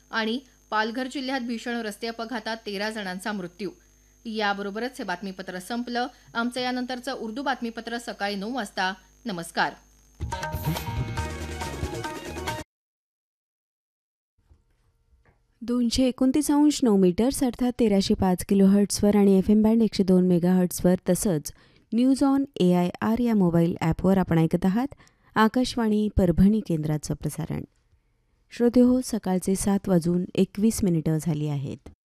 आणि पालघर जिल्ह्यात भीषण रस्ते अपघातात 13 जणांचा मृत्यू. याबरोबरच हे बातमीपत्र संपलं. आमचं यानंतरचं उर्दू बातमीपत्र सकाळी 9 वाजता. नमस्कार. 229.9 मीटर्स अर्थात 1305 किलोहर्ट्झवर आणि FM बँड 102 मेगाहर्ट्झवर तसंच न्यूज ऑन AIR या मोबाईल ॲपवर आपण ऐकत आहात आकाशवाणी परभणी केंद्राचं प्रसारण. श्रोतेहो, सकाळचे 7:21 झाली आहेत.